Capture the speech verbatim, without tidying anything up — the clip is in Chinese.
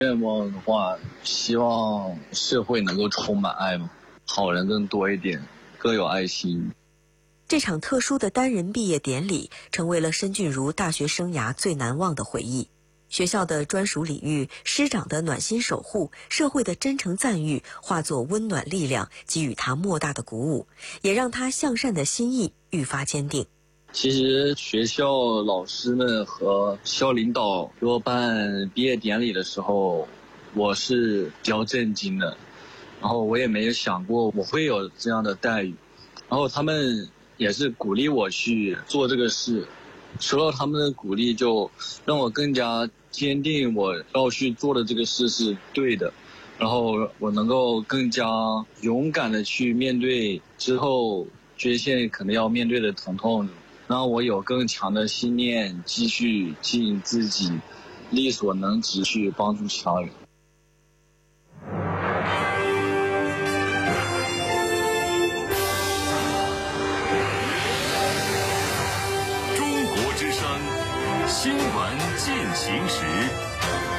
愿望的话，希望社会能够充满爱嘛，好人更多一点，更有爱心。 这场特殊的单人毕业典礼成为了申俊如大学生涯最难忘的回忆。学校的专属礼遇、师长的暖心守护、社会的真诚赞誉，化作温暖力量，给予他莫大的鼓舞，也让他向善的心意愈发坚定。 其实学校老师们和校领导给我办毕业典礼的时候，我是比较震惊的，然后我也没有想过我会有这样的待遇，然后他们也是鼓励我去做这个事，受到他们的鼓励，就让我更加坚定我要去做的这个事是对的，然后我能够更加勇敢的去面对之后缺陷可能要面对的疼痛，让我有更强的信念，继续尽自己力所能及去帮助其他人。 中国之声，新闻进行时。